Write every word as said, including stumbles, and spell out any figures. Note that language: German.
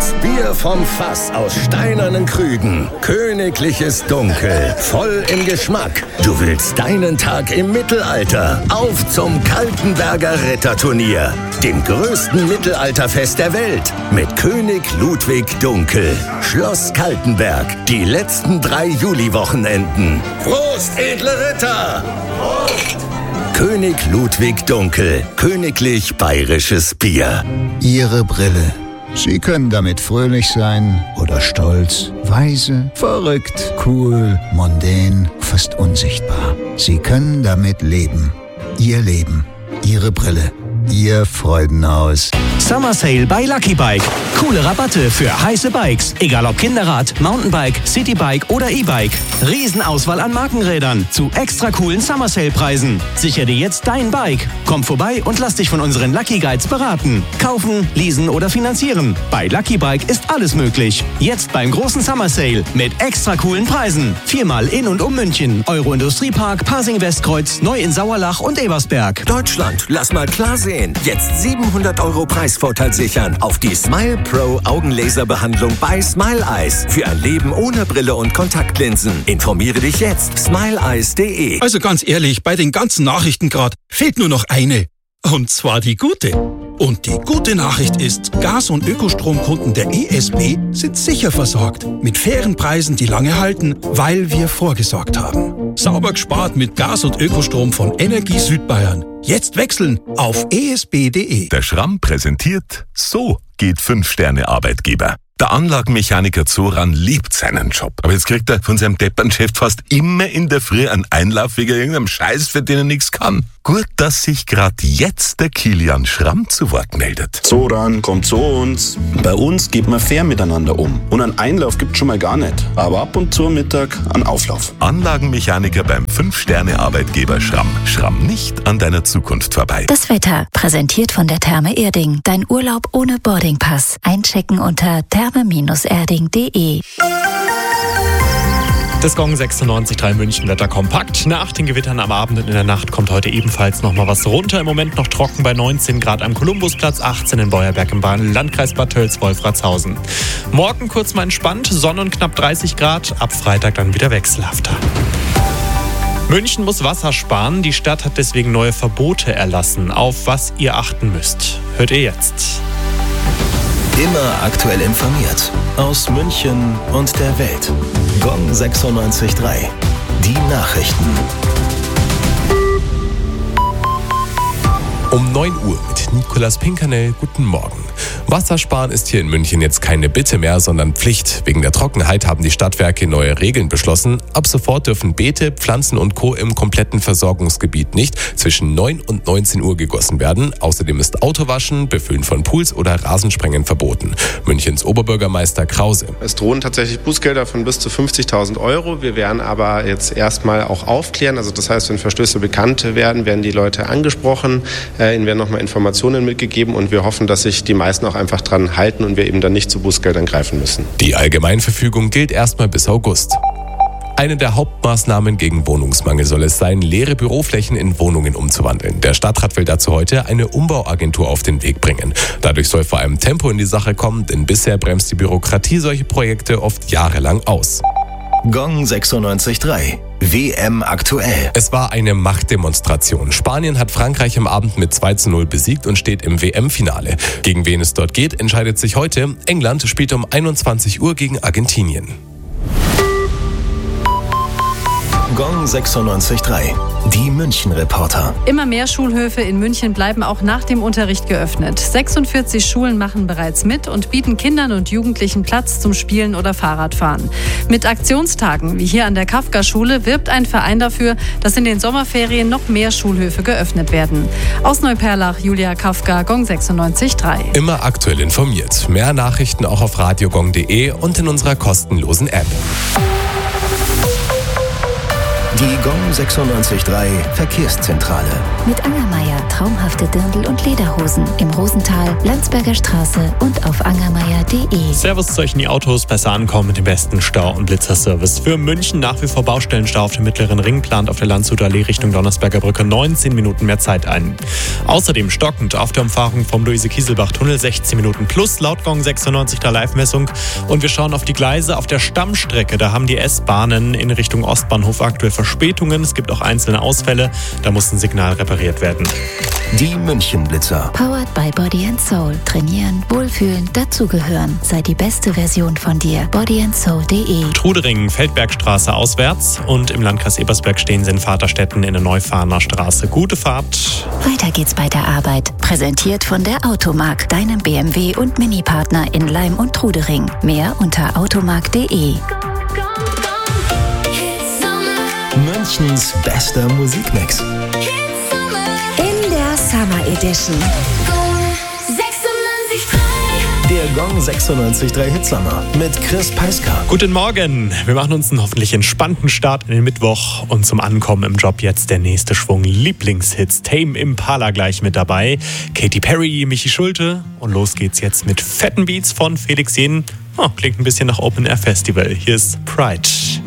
Das Bier vom Fass aus steinernen Krügen. Königliches Dunkel. Voll im Geschmack. Du willst deinen Tag im Mittelalter. Auf zum Kaltenberger Ritterturnier. Dem größten Mittelalterfest der Welt. Mit König Ludwig Dunkel. Schloss Kaltenberg. Die letzten drei Juliwochenenden. Prost, edle Ritter! Prost! König Ludwig Dunkel. Königlich Bayerisches Bier. Ihre Brille. Sie können damit fröhlich sein oder stolz, weise, verrückt, cool, mondän, fast unsichtbar. Sie können damit leben. Ihr Leben. Ihre Brille. Ihr Freudenhaus. Summer Sale bei Lucky Bike. Coole Rabatte für heiße Bikes. Egal ob Kinderrad, Mountainbike, Citybike oder E-Bike. Riesenauswahl an Markenrädern zu extra coolen Summer Sale Preisen. Sicher dir jetzt dein Bike. Komm vorbei und lass dich von unseren Lucky Guides beraten. Kaufen, leasen oder finanzieren. Bei Lucky Bike ist alles möglich. Jetzt beim großen Summer Sale mit extra coolen Preisen. Viermal in und um München. Euro Industriepark, Pasing Westkreuz, neu in Sauerlach und Ebersberg. Deutschland, lass mal klar sehen. Jetzt siebenhundert Euro Preisvorteil sichern auf die Smile Pro Augenlaserbehandlung bei Smile Eyes. Für ein Leben ohne Brille und Kontaktlinsen. Informiere dich jetzt. smile eyes punkt de. Also ganz ehrlich, bei den ganzen Nachrichten gerade fehlt nur noch eine. Und zwar die gute. Und die gute Nachricht ist, Gas- und Ökostromkunden der E S B sind sicher versorgt. Mit fairen Preisen, die lange halten, weil wir vorgesorgt haben. Sauber gespart mit Gas- und Ökostrom von Energie Südbayern. Jetzt wechseln auf e s b punkt de. Der Schramm präsentiert, so geht fünf Sterne Arbeitgeber. Der Anlagenmechaniker Zoran liebt seinen Job. Aber jetzt kriegt er von seinem Deppernchef fast immer in der Früh einen Einlauf wegen irgendeinem Scheiß, für den er nichts kann. Gut, dass sich gerade jetzt der Kilian Schramm zu Wort meldet. Zoran, kommt zu uns. Bei uns geht man fair miteinander um. Und einen Einlauf gibt's schon mal gar nicht. Aber ab und zu am Mittag einen Auflauf. Anlagenmechaniker beim fünf Sterne Arbeitgeber Schramm. Schramm nicht an deiner Zukunft vorbei. Das Wetter, präsentiert von der Therme Erding. Dein Urlaub ohne Boardingpass. Einchecken unter therme erding punkt de. Das Gong sechsundneunzig Komma drei München Wetter kompakt. Nach den Gewittern am Abend und in der Nacht kommt heute ebenfalls noch mal was runter. Im Moment noch trocken bei neunzehn Grad am Kolumbusplatz, achtzehn in Beuerberg im Bahn, Landkreis Bad Tölz-Wolfratshausen. Morgen kurz mal entspannt, Sonne und knapp dreißig Grad. Ab Freitag dann wieder wechselhafter. München muss Wasser sparen. Die Stadt hat deswegen neue Verbote erlassen, auf was ihr achten müsst. Hört ihr jetzt. Immer aktuell informiert. Aus München und der Welt. Gong sechsundneunzig Komma drei. Die Nachrichten. Um neun Uhr mit Nicolas Pinkernell. Guten Morgen. Wassersparen ist hier in München jetzt keine Bitte mehr, sondern Pflicht. Wegen der Trockenheit haben die Stadtwerke neue Regeln beschlossen. Ab sofort dürfen Beete, Pflanzen und Co. im kompletten Versorgungsgebiet nicht zwischen neun und neunzehn Uhr gegossen werden. Außerdem ist Autowaschen, Befüllen von Pools oder Rasensprengen verboten. Münchens Oberbürgermeister Krause. Es drohen tatsächlich Bußgelder von bis zu fünfzigtausend Euro. Wir werden aber jetzt erstmal auch aufklären. Also das heißt, wenn Verstöße bekannt werden, werden die Leute angesprochen. Ihnen werden nochmal Informationen mitgegeben und wir hoffen, dass sich die meisten auch einfach dran halten und wir eben dann nicht zu Bußgeldern greifen müssen. Die Allgemeinverfügung gilt erstmal bis August. Eine der Hauptmaßnahmen gegen Wohnungsmangel soll es sein, leere Büroflächen in Wohnungen umzuwandeln. Der Stadtrat will dazu heute eine Umbauagentur auf den Weg bringen. Dadurch soll vor allem Tempo in die Sache kommen, denn bisher bremst die Bürokratie solche Projekte oft jahrelang aus. Gong sechsundneunzig Komma drei. W M aktuell. Es war eine Machtdemonstration. Spanien hat Frankreich am Abend mit zwei zu null besiegt und steht im W M-Finale. Gegen wen es dort geht, entscheidet sich heute. England spielt um einundzwanzig Uhr gegen Argentinien. Gong sechsundneunzig Komma drei. Die München-Reporter. Immer mehr Schulhöfe in München bleiben auch nach dem Unterricht geöffnet. sechsundvierzig Schulen machen bereits mit und bieten Kindern und Jugendlichen Platz zum Spielen oder Fahrradfahren. Mit Aktionstagen wie hier an der Kafka-Schule wirbt ein Verein dafür, dass in den Sommerferien noch mehr Schulhöfe geöffnet werden. Aus Neuperlach, Julia Kafka, Gong sechsundneunzig Komma drei. Immer aktuell informiert. Mehr Nachrichten auch auf radiogong punkt de und in unserer kostenlosen App. Die Gong sechsundneunzig Komma drei Verkehrszentrale. Mit Angermeier traumhafte Dirndl und Lederhosen im Rosental, Landsberger Straße und auf angermeier punkt de. Servus zu euch in die Autos, besser ankommen mit dem besten Stau- und Blitzerservice. Für München nach wie vor Baustellenstau auf dem mittleren Ring, plant auf der Landshuter Allee Richtung Donnersberger Brücke neunzehn Minuten mehr Zeit ein. Außerdem stockend auf der Umfahrung vom Luise-Kieselbach-Tunnel sechzehn Minuten plus, laut Gong sechsundneunzig der Live-Messung. Und wir schauen auf die Gleise auf der Stammstrecke. Da haben die S-Bahnen in Richtung Ostbahnhof aktuell Verspätungen. Es gibt auch einzelne Ausfälle. Da muss ein Signal repariert werden. Die München-Blitzer. Powered by Body and Soul. Trainieren, wohlfühlen, dazugehören. Sei die beste Version von dir. body and soul punkt de. Trudering, Feldbergstraße auswärts. Und im Landkreis Ebersberg stehen sie in Vaterstetten in der Neufahrener Straße. Gute Fahrt. Weiter geht's bei der Arbeit. Präsentiert von der Automark, deinem B M W und Mini-Partner in Leim und Trudering. Mehr unter automark punkt de. Münchens bester Musikmix. In der Summer Edition. Der Gong sechsundneunzig Komma drei Hitsommer mit Chris Peiska. Guten Morgen. Wir machen uns einen hoffentlich entspannten Start in den Mittwoch und zum Ankommen im Job jetzt der nächste Schwung Lieblingshits. Tame Impala gleich mit dabei. Katy Perry, Michi Schulte und los geht's jetzt mit fetten Beats von Felix Jen. Oh, klingt ein bisschen nach Open Air Festival. Hier ist Pride.